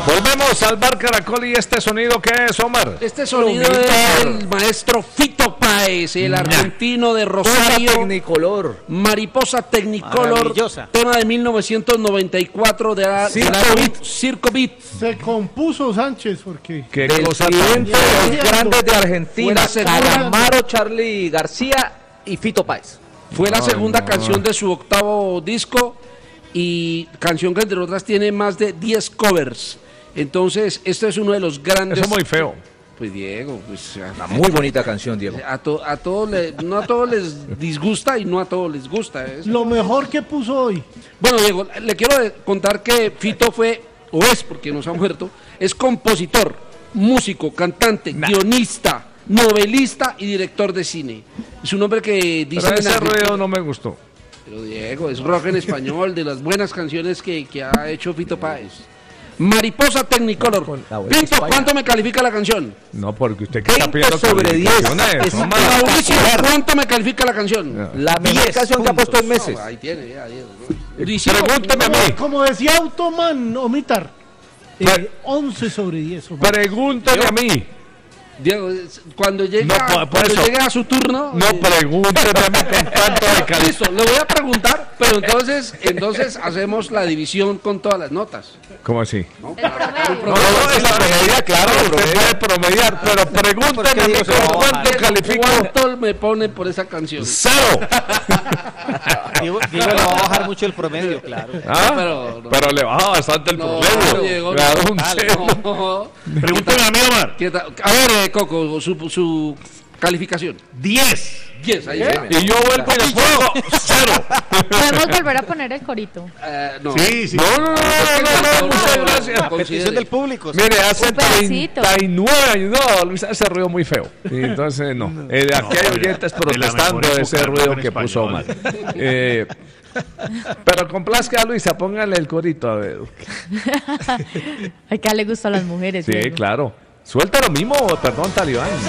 Volvemos al Bar Caracol y este sonido, ¿qué es, Omar? Este sonido es el maestro Fito Páez, el argentino de Rosario. Tecnicolor. Mariposa Tecnicolor, tema de 1994 de Circo Beat. Se compuso Sánchez porque ¿Qué El cosa cliente tan... de los grandes de Argentina, Fue la segunda. Calamaro, Charly García y Fito Páez. Fue la segunda canción de su octavo disco y canción que entre otras tiene más de 10 covers. Entonces, este es uno de los grandes... Eso es muy feo. Pues Diego, pues... Una muy bonita canción, Diego. A todos no a todos les disgusta y no a todos les gusta. lo mejor que puso hoy. Bueno, Diego, le quiero contar que Fito fue, o es porque nos ha muerto, es compositor, músico, cantante, guionista, novelista y director de cine. Es un hombre que dice... Pero ese ruido no me gustó. Pero Diego, es rock en español, de las buenas canciones que ha hecho Fito Páez. Mariposa Tecnicolor. Pinto, ¿cuánto me califica la canción? No, porque usted que está 20 pidiendo sobre 10. calificaciones, Omar. Mauricio, ¿cuánto me califica la canción? La mejor canción que ha puesto en meses. No, ahí tiene, ya, Diego. Pregúnteme a mí. Como decía Automan, Omitar, 11 sobre 10. Omar. Pregúnteme a mí. Diego, cuando llegue, No, por eso. llegue a su turno... No pregúnteme a mí con tanto de calificación. Listo, le voy a preguntar, pero entonces hacemos la división con todas las notas. ¿Cómo así? ¿no? No, es la promedia, claro. Usted puede promediar, pero pregúnteme a mí con cuánto califico. ¿Cuánto me pone por esa canción? ¡Cero! Diego le va a bajar mucho el promedio, claro. ¿Ah? Pero le baja bastante el no, promedio. Diego, Claro, no, un dale, cero. no. Pregúntame a mí, Omar. ¿Qué tal? A ver, Coco, su calificación. 10. 10, ahí Y yo vuelvo y le pongo cero. Podemos volver a poner el corito. no. Sí, sí. No, muchas gracias. La petición del público. Mire, hace Un pedacito. 39 años, no, Luis, ese ruido muy feo. Y entonces, no. Aquí hay oyentes protestando mejor de ese época ruido en que puso Omar. español. Pero complazca a Luisa, póngale el corito a ver. Ay, que le gusta a las mujeres. Sí, Diego. claro. Suelta lo mismo, perdón, Talibán.